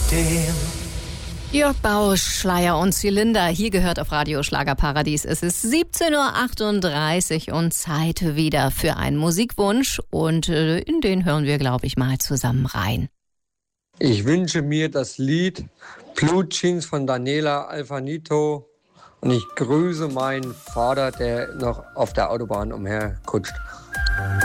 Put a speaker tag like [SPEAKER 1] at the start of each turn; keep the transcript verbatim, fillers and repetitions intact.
[SPEAKER 1] Jörg Bausch, Schleier und Zylinder, hier gehört auf Radio Schlagerparadies. Es ist siebzehn Uhr achtunddreißig und Zeit wieder für einen Musikwunsch. Und äh, in den hören wir, glaube ich, mal zusammen rein.
[SPEAKER 2] Ich wünsche mir das Lied Blue Jeans von Daniela Alfanito. Und ich grüße meinen Vater, der noch auf der Autobahn umherkutscht.